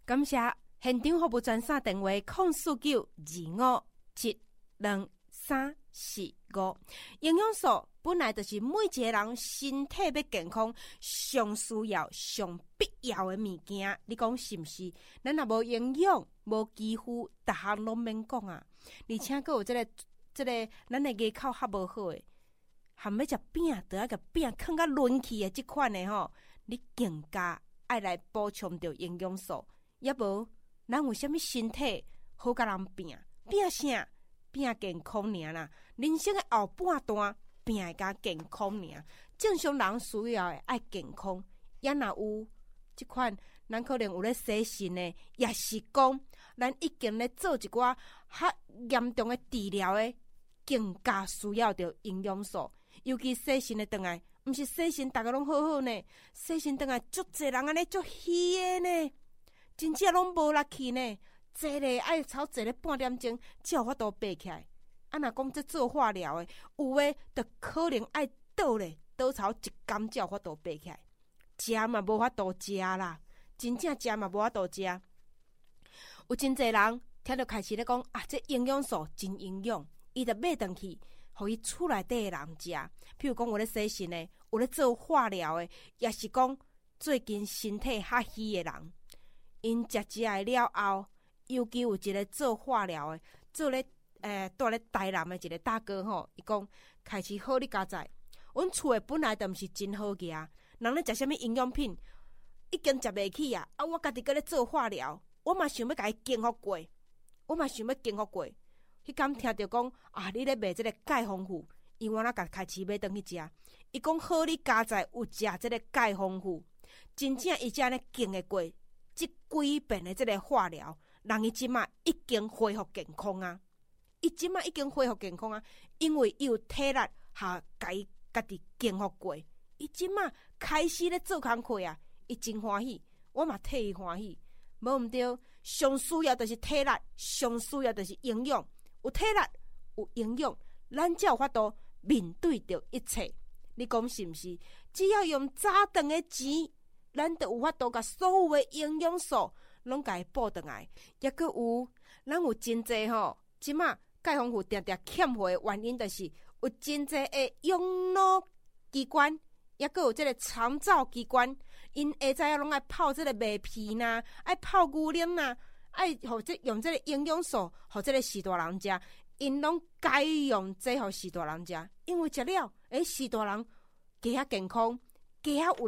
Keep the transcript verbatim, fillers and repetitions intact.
感谢现场服务专线电话零四九二五七两三四五。营养素本来就是每一个人身体要健康上需要、上必要的物件，你讲是毋是？咱若无营养，无肌肤，逐项拢免讲啊！而且佫有即、这个、即、这个，咱的牙口较无好诶，含要食饼，得要甲饼囥甲润去诶，即款诶吼，你更加爱来补充着营养素。也无，咱有啥物身体好甲人拼？拼啥？拼健康尔啦！人生诶后半段拼会甲健康尔。正常人需要诶爱健康，也若有即款，咱可能有咧洗肾诶，也是讲咱已经咧做一寡较严重诶治疗诶，更加需要着营养素。尤其洗肾诶倒来，毋是洗肾逐个拢好好呢，洗肾倒来足侪人安尼足虚诶呢。真正拢无力气呢，坐咧爱超坐咧半点钟，才有法度爬起来。啊，若讲这做化疗诶，有诶，就可能爱倒咧，倒超一工才有法度爬起来。食嘛无法度食啦，真正食嘛无法度食。有真侪人听到开始咧讲啊，这营养素真营养，伊就买回去，互伊厝内底诶人食。譬如讲有咧洗肾诶，有咧做化疗诶，也是讲最近身体较虚诶人。因食食来了后，尤其有一个做化疗的，做咧诶，住咧台南的一个大哥吼，伊讲开始好，你家知，阮厝诶本来就毋是真好个，人咧食啥物营养品，已经食袂起啊！啊，我家己搁咧做化疗，我嘛想要甲伊经历过，我嘛想要经历过。迄刚听着讲啊，你咧卖即个钙丰富，伊我那甲开始买转去食，伊讲好，你家知有食即个钙丰富，真正伊才咧经历过。即几遍的即个化疗，人伊即马已经恢复健康啊！伊即马已经恢复健康啊，因为伊有体力下家家己经历过，伊即马开始咧做工课啊，伊真欢喜，我嘛替伊欢喜。无毋对，上需要就是体力，上需要就是营养。有体力，有营养，咱才有法度面对着一切。你讲是毋是？只要用早顿的钱。咱就有法度甲所有的营养素拢甲伊补倒来，也阁有咱有真济吼，即马钙丰富定定欠货的原因，就是有真济的养脑机关，也阁有即个肠燥机关，因下早仔拢爱泡即个麦皮呐，爱泡牛奶呐，爱互即用即个营养素，互即个士大人食，因拢该用这互士大人食，因为食了，诶，士大人加较健康，加较有